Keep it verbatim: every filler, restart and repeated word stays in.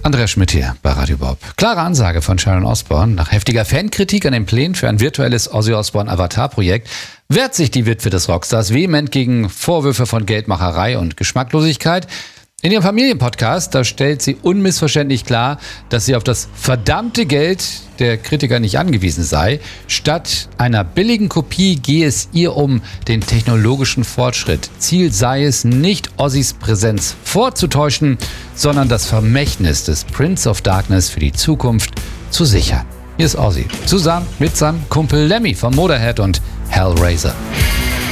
Andreas Schmidt hier bei Radio Bob. Klare Ansage von Sharon Osbourne. Nach heftiger Fankritik an den Plänen für ein virtuelles Ozzy Osbourne Avatar-Projekt wehrt sich die Witwe des Rockstars vehement gegen Vorwürfe von Geldmacherei und Geschmacklosigkeit. In ihrem Familienpodcast, da stellt sie unmissverständlich klar, dass sie auf das verdammte Geld der Kritiker nicht angewiesen sei. Statt einer billigen Kopie gehe es ihr um den technologischen Fortschritt. Ziel sei es, nicht Ozzys Präsenz vorzutäuschen, sondern das Vermächtnis des Prince of Darkness für die Zukunft zu sichern. Hier ist Ozzy, zusammen mit seinem Kumpel Lemmy von Motorhead und Hellraiser.